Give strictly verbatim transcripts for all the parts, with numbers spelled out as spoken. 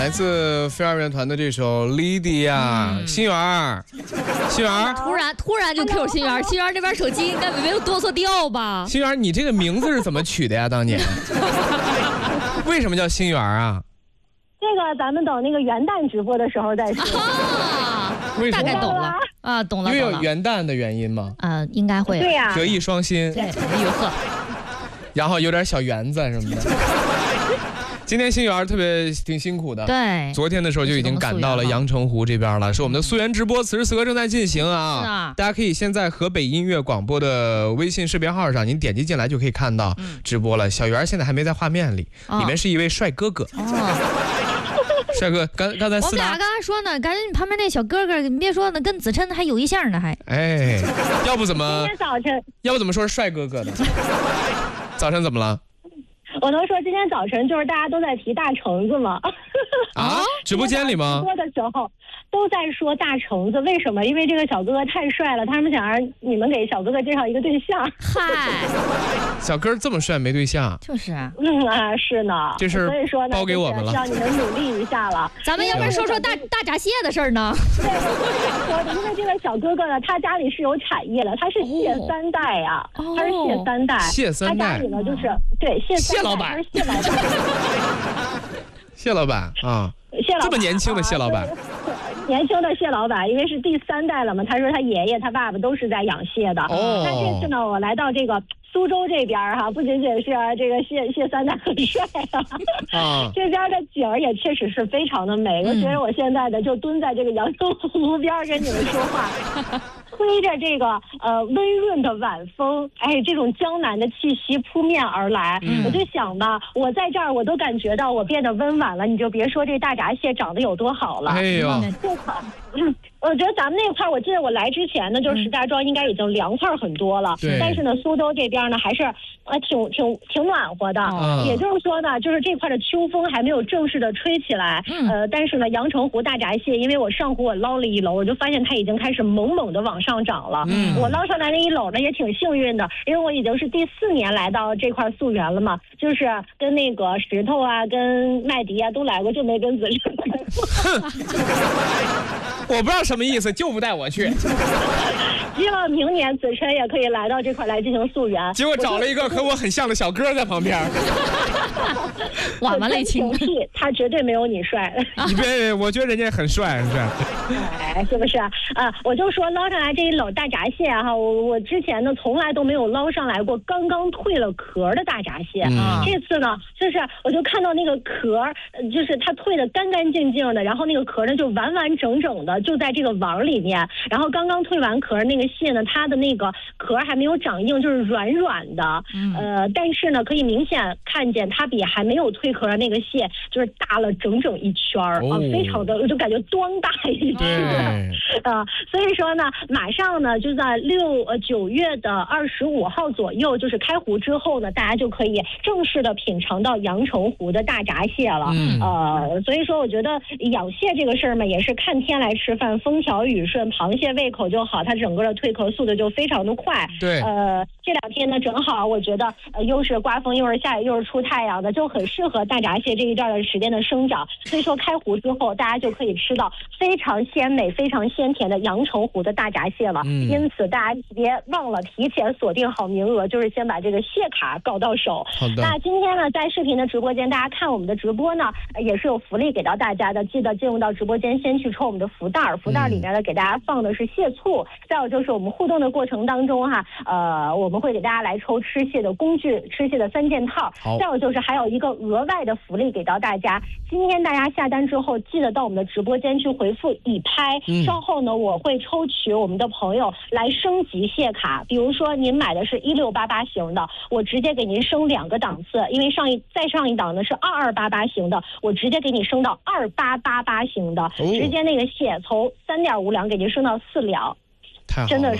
来自飞儿乐团的这首 Lydia， 心源儿，心源儿， 突然突然就 Q 心源，心源这边手机应该没有哆嗦掉吧？ 心源，你这个名字是怎么取的呀？当年为什么叫心源啊？ 这个咱们等那个元旦直播的时候再说。 啊， 为什么？ 大概懂了啊，懂了。 因为有元旦的原因吗？ 啊、呃，应该会。 对呀、啊， 德艺双馨。 对，有呵。 然后有点小园子什么的。今天心源特别挺辛苦的， 对， 昨天的时候就已经赶到了阳澄湖这边了，是我们的溯源直播，此时此刻正在进行啊！ 是啊， 大家可以现在河北音乐广播的微信视频号上，您点击进来就可以看到直播了。小源现在还没在画面里， 哦、 里面是一位帅哥哥。哦，帅哥，刚刚才我们俩刚才说呢，感觉你旁边那小哥哥，你别说呢，跟子琛还有一项呢，还。 哎，要不怎么？ 今天早晨， 要不怎么说是帅哥哥呢？早晨怎么了？ 我能说今天早晨就是大家都在提大橙子吗？ 啊，直播间里吗？ 直播的时候都在说大橙子，为什么？因为这个小哥哥太帅了，他们想让你们给小哥哥介绍一个对象。 嗨， 小哥这么帅没对象？ 就是啊， 嗯啊，是呢。 这事所以说呢， 包给我们了， 让你们努力一下了。 咱们要不然说说大大闸蟹的事儿呢？ 对，我想说的，因为这个小哥哥呢，他家里是有产业的，他是蟹三代呀、啊， 哦、 他是蟹三代， 蟹三代， 他家里呢就是对蟹三代， 蟹老板， 他是蟹老板， 蟹老板啊， 蟹老板， 这么年轻的蟹老板。 啊年轻的蟹老板，因为是第三代了嘛，他说他爷爷、他爸爸都是在养蟹的。 哦。 那这次呢，我来到这个苏州这边哈，不仅仅是这个蟹蟹三代很帅啊，啊这边的景儿也确实是非常的美。我觉得我现在的就蹲在这个阳澄湖边跟你们说话。吹着这个呃温润的晚风，哎，这种江南的气息扑面而来，嗯、我就想吧，我在这儿我都感觉到我变得温婉了，你就别说这大闸蟹长得有多好了。 哎呦， 嗯，我觉得咱们那块儿，我记得我来之前呢，就是石家庄应该已经凉快很多了， 对。 但是呢，苏州这边呢还是呃挺挺挺暖和的， 嗯、 也就是说呢，就是这块的秋风还没有正式的吹起来，嗯、呃，但是呢，阳澄湖大闸蟹，因为我上湖我捞了一篓，我就发现它已经开始猛猛的往上涨了。嗯，我捞上来那一篓呢也挺幸运的，因为我已经是第四年来到这块溯源了嘛，就是跟那个石头啊、跟麦迪啊都来过，就没跟子琛来过。 我不知道什么意思，就不带我去。 希望明年子琛也可以来到这块来进行溯源。 结果找了一个和我很像的小哥在旁边。 瓦完泪倾， 他绝对没有你帅。 你别，我觉得人家很帅，很帅。 哎，是不是啊？啊，我就说捞上来这一篓大闸蟹哈、啊，我我之前呢从来都没有捞上来过刚刚蜕了壳的大闸蟹。嗯、这次呢，就是我就看到那个壳，就是它蜕得干干净净的，然后那个壳呢就完完整整的就在这个网里面。然后刚刚蜕完壳那个蟹呢，它的那个壳还没有长硬，就是软软的。嗯、呃，但是呢，可以明显看见它比还没有蜕壳的那个蟹就是大了整整一圈儿、哦、啊，非常的，我就感觉装大一圈。啊，所以说呢，马上呢就在六呃九月的二十五号左右，就是开湖之后呢，大家就可以正式的品尝到阳澄湖的大闸蟹了。嗯、呃，所以说我觉得养蟹这个事儿嘛，也是看天来吃饭，风调雨顺，螃蟹胃口就好，它整个的蜕壳速度就非常的快。 对， 呃，这两天呢，正好我觉得呃又是刮风又是下雨又是出太阳的，就很适合大闸蟹这一段的时间的生长。所以说开湖之后，大家就可以吃到非常鲜美、非常鲜甜的阳澄湖的大闸蟹了。嗯、因此大家别忘了提前锁定好名额，就是先把这个蟹卡搞到手。 好的。 那今天呢，在视频的直播间，大家看我们的直播呢，也是有福利给到大家的。记得进入到直播间，先去抽我们的福袋，福袋里面呢给大家放的是蟹醋，嗯、再有就是我们互动的过程当中哈，呃，我们会给大家来抽吃蟹的工具、吃蟹的三件套。再有就是还有一个额外的福利给到大家。今天大家下单之后，记得到我们的直播间去回复已拍。嗯、稍后呢，我会抽取我们的朋友来升级蟹卡。比如说您买的是一六八八型的，我直接给您升两个档次，因为上一再上一档呢是二二八八型的，我直接给你升到二八八八型的，哦、直接那个蟹从三点五两给您升到四两。真的是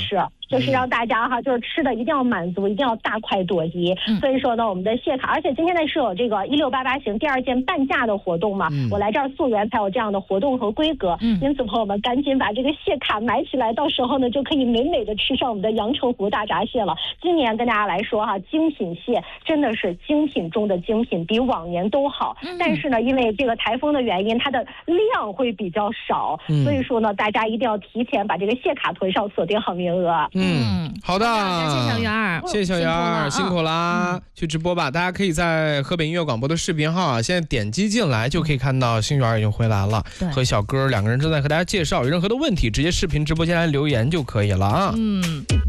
就是让大家哈，就是吃的一定要满足，一定要大快朵颐。 嗯、 所以说呢，我们的谢卡，而且今天呢是有这个一六八八型第二件半价的活动嘛，嗯、我来这儿溯源才有这样的活动和规格。嗯、因此，朋友们赶紧把这个谢卡买起来，到时候呢就可以美美的吃上我们的阳澄湖大闸蟹了。今年跟大家来说哈，精品蟹真的是精品中的精品，比往年都好。嗯、但是呢，因为这个台风的原因，它的量会比较少，嗯、所以说呢，大家一定要提前把这个谢卡囤上，锁定好名额。 嗯，好的， 感谢小圆儿， 谢谢小圆儿，辛苦啦，嗯、去直播吧。大家可以在河北音乐广播的视频号啊，现在点击进来就可以看到星圆儿已经回来了，和小哥两个人正在和大家介绍，有任何的问题直接视频直播间来留言就可以了啊。嗯。